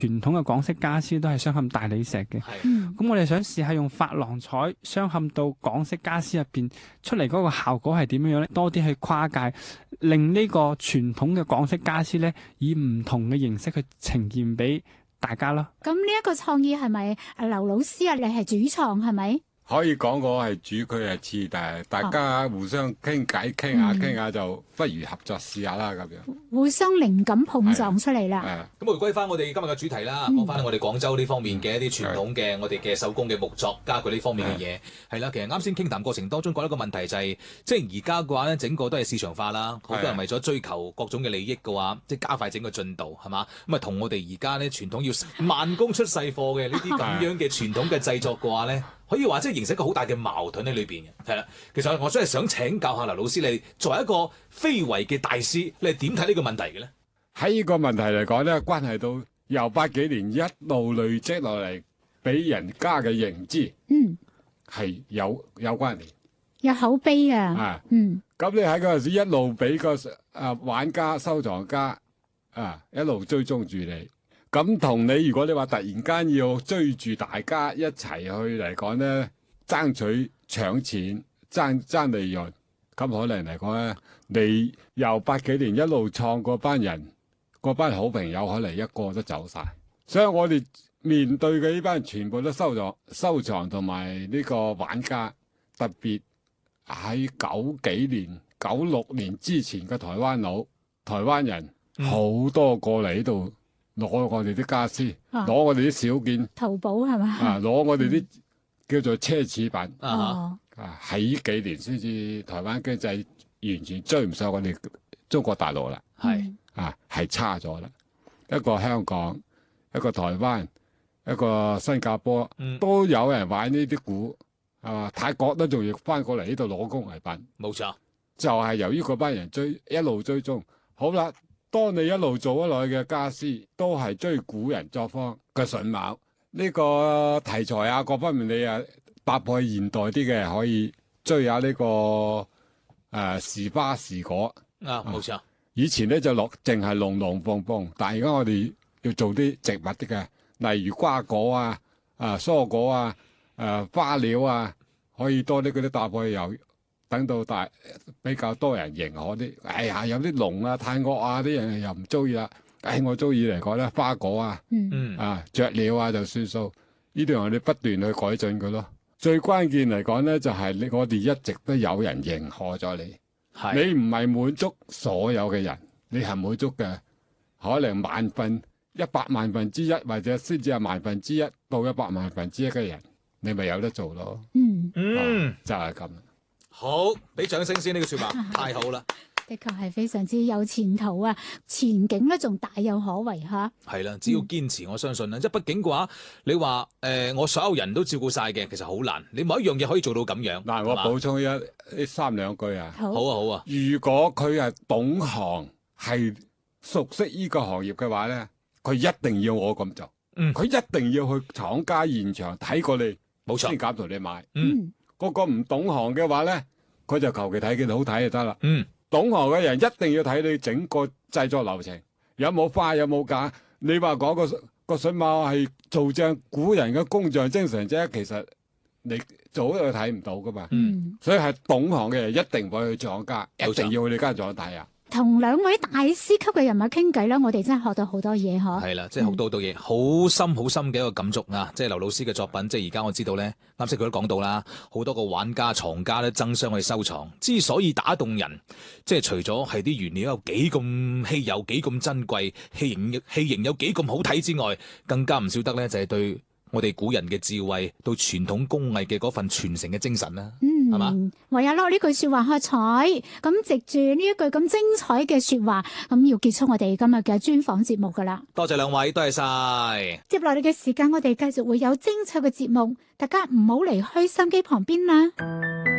傳統嘅港式家私都係鑲嵌大理石嘅。咁我哋想試下用珐琅彩鑲嵌到港式家私入邊出嚟嗰個效果係點樣樣咧？多啲去跨界，令呢個傳統嘅港式家私咧，以唔同嘅形式去呈現俾大家咯。 咁呢一個創意係咪劉老師啊？你係主創係咪？ 可以講我係主，佢係次，但係大家互相傾偈，傾下就不如合作試下啦咁樣。 互相靈感碰撞出嚟啦。 咁回歸翻我哋今日嘅主題啦，講翻我哋廣州呢方面嘅一啲傳統嘅我哋嘅手工嘅木作家具呢方面嘅嘢係啦。其實啱先傾談過程當中講一個問題就係，即係而家嘅話咧，整個都係市場化啦，好多人為咗追求各種嘅利益嘅話，即係加快整個進度係嘛。咁啊同我哋而家咧傳統要慢工出細貨嘅呢啲咁樣嘅傳統嘅製作嘅話咧，可以話即係形成一個好大嘅矛盾喺裏邊嘅，係啦。其實我真係想請教下劉老師，你作為一個非遺嘅大師，你係點睇呢個問題嘅咧？ 喺呢個問題嚟講咧，關係到由80幾年一路累積落嚟，俾人家嘅認知，係有關聯， 有口碑啊。 咁你喺嗰陣時一路俾個玩家、收藏家一路追蹤住你。咁同你，如果你話突然間要追住大家一齊去嚟講咧，爭取搶錢、爭利潤，咁可能嚟講咧，你由80幾年一路創嗰班人、嗰班好朋友，可能一個都走晒。所以我哋面對嘅呢班人全部都收藏同埋呢個玩家，特別喺96年之前嘅台灣人好多過嚟呢度。攞我哋啲家私，攞我哋啲小件， 淘寶係嘛？ 攞我哋啲叫做奢侈品。喺呢幾年先至台灣經濟完全追唔上我哋中國大陸啦。係差咗啦。一個香港，一個台灣，一個新加坡，都有人玩呢啲股，係嘛？泰國都仲要翻過嚟呢度攞工藝品。 冇錯， 就係由於嗰班人一路追蹤。好啦。當你一路做咗落去嘅家私，都係追古人作風嘅榫卯，呢個題材啊，各方面你搭配現代啲嘅，可以追下呢個時花時果冇錯。 以前咧就淨係龍龍鳳鳳，但係而家我哋要做啲植物啲嘅，例如瓜果啊、蔬果啊、花料啊，可以多啲嗰啲搭配有。等到比較多人認可啲，有啲龍啊、太岳啊啲人又唔中意啦。我中意嚟講咧，花果啊、雀鳥啊就算數。呢啲我哋不斷去改進佢咯。最關鍵嚟講咧，就係我哋一直都有人認可咗你。你唔係滿足所有嘅人，你係滿足嘅可能100萬分之一，或者先至係萬分之一到100萬分之一嘅人，你咪有得做咯。就係咁。 好，俾掌聲先，呢句說話太好啦， 的確係非常之有前途啊，前景咧仲大有可為吓。係啦，只要堅持，我相信啦。即係畢竟嘅話，你話我所有人都照顧晒嘅，其實好難。你某一樣嘢可以做到咁樣。 嗱，我補充呢3兩句啊。 好啊。 如果佢係懂行，係熟悉呢個行業嘅話咧，佢一定要我咁做。佢一定要去廠家現場睇過你，冇錯，先敢同你買。個唔懂行嘅話咧，佢就求其睇見好睇就得啦。懂行嘅人一定要睇你整個製作流程，有冇花有冇假。你話講個榫卯係做正古人嘅工匠精神啫，其實你做都睇唔到噶嘛。所以係懂行嘅人一定會去廠家，一定要去你間廠睇啊。 同兩位大師級嘅人物傾偈啦，我哋真係學到好多嘢嗬。 係啦，即係學到好多嘢，好深好深嘅一個感觸啊！即係劉老師嘅作品，即係而家我知道咧，啱先佢都講到啦，好多個玩家、藏家咧爭相去收藏。之所以打動人，即係除咗係啲原料有幾咁稀有、幾咁珍貴，器型有幾咁好睇之外，更加唔少得咧就係對我哋古人嘅智慧，到傳統工藝嘅嗰份傳承嘅精神啦。係嘛？ 唯有攞呢句說話喝彩，咁藉住呢一句咁精彩嘅說話，咁要結束我哋今日嘅專訪節目噶啦。 多謝兩位，多謝晒。 接落嚟嘅時間，我哋繼續會有精彩嘅節目，大家唔好離開收音機旁邊啦。